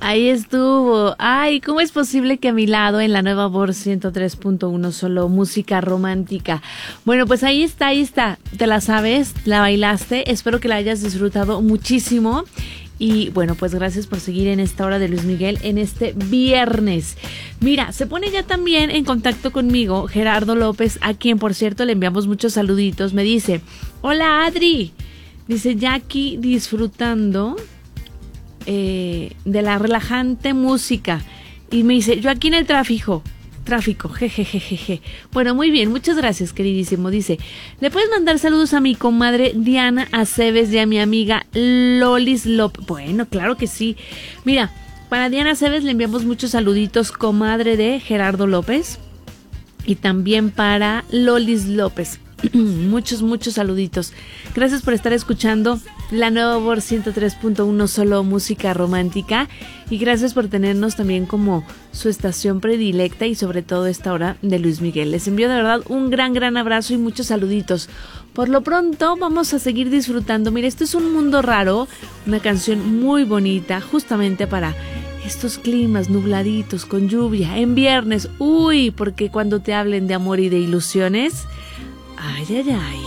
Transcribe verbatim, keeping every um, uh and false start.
Ahí estuvo. Ay, ¿cómo es posible que a mi lado en la nueva Voz ciento tres punto uno solo música romántica? Bueno, pues ahí está, ahí está. ¿Te la sabes? ¿La bailaste? Espero que la hayas disfrutado muchísimo. Y bueno, pues gracias por seguir en esta hora de Luis Miguel en este viernes. Mira, se pone ya también en contacto conmigo Gerardo López, a quien por cierto le enviamos muchos saluditos. Me dice, hola Adri. Dice, ya aquí disfrutando Eh, de la relajante música. Y me dice, yo aquí en el tráfico Tráfico, jejejeje. Bueno, muy bien, muchas gracias, queridísimo. Dice, ¿le puedes mandar saludos a mi comadre Diana Aceves y a mi amiga Lolis López? Bueno, claro que sí. Mira, para Diana Aceves le enviamos muchos saluditos, comadre de Gerardo López. Y también para Lolis López. Muchos, muchos saluditos. Gracias por estar escuchando la nueva Voz ciento tres punto uno solo música romántica. Y gracias por tenernos también como su estación predilecta y sobre todo esta hora de Luis Miguel. Les envío de verdad un gran, gran abrazo y muchos saluditos. Por lo pronto vamos a seguir disfrutando. Mira, esto es Un Mundo Raro, una canción muy bonita justamente para estos climas nubladitos con lluvia en viernes. Uy, porque cuando te hablen de amor y de ilusiones, ay, ay, ay.